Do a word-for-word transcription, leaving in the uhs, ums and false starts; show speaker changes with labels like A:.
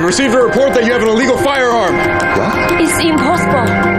A: received a report that you have an illegal firearm.
B: What?
C: It's impossible.